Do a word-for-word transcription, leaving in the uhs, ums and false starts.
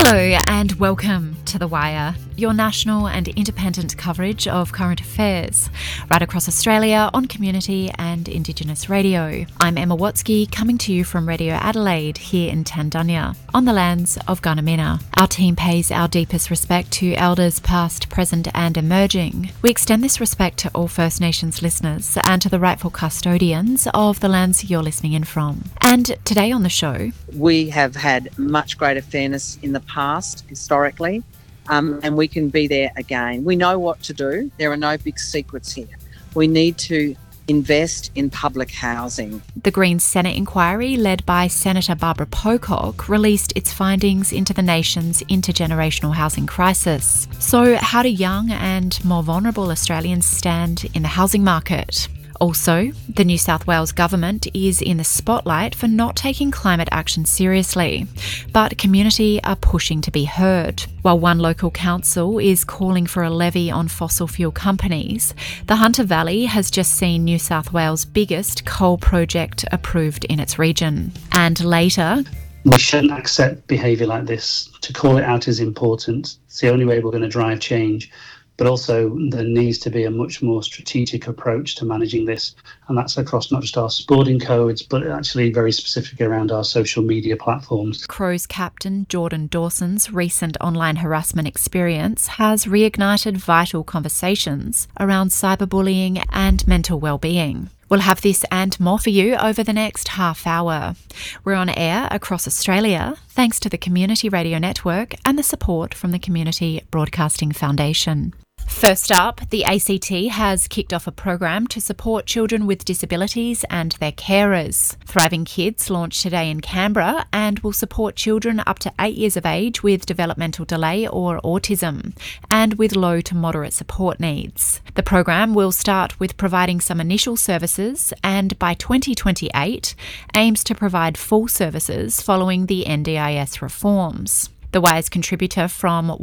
Hello and welcome to The Wire, your national and independent coverage of current affairs, right across Australia on community and Indigenous radio. I'm Emma Watsky, coming to you from Radio Adelaide here in Tandunya, on the lands of Gunamina. Our team pays our deepest respect to elders past, present and emerging. We extend this respect to all First Nations listeners and to the rightful custodians of the lands you're listening in from. And today on the show, we have had much greater fairness in the past, historically, um, and we can be there again. We know what to do. There are no big secrets here. We need to invest in public housing. The Greens Senate inquiry, led by Senator Barbara Pocock, released its findings into the nation's intergenerational housing crisis. So how do young and more vulnerable Australians stand in the housing market? Also, the New South Wales government is in the spotlight for not taking climate action seriously, but community are pushing to be heard. While one local council is calling for a levy on fossil fuel companies, the Hunter Valley has just seen New South Wales' biggest coal project approved in its region. And later, we shouldn't accept behaviour like this. To call it out is important. It's the only way we're going to drive change. But also there needs to be a much more strategic approach to managing this. And that's across not just our sporting codes, but actually very specific around our social media platforms. Crows captain Jordan Dawson's recent online harassment experience has reignited vital conversations around cyberbullying and mental well-being. We'll have this and more for you over the next half hour. We're on air across Australia, thanks to the Community Radio Network and the support from the Community Broadcasting Foundation. First up, the A C T has kicked off a program to support children with disabilities and their carers. Thriving Kids launched today in Canberra and will support children up to eight years of age with developmental delay or autism and with low to moderate support needs. The program will start with providing some initial services and by twenty twenty-eight aims to provide full services following the N D I S reforms. The Wire's contributor from